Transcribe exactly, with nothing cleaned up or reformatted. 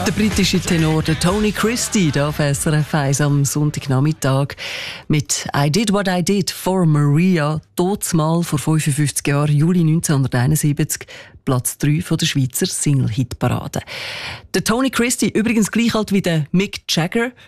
Der britische Tenor der Tony Christie hier auf S R F eins am Sonntagnachmittag mit «I did what I did for Maria», mal vor fünfundfünfzig Jahren, Juli neunzehnhunderteinundsiebzig, Platz drei von der Schweizer Single-Hitparade. Der Tony Christie, übrigens gleich alt wie der Mick Jagger,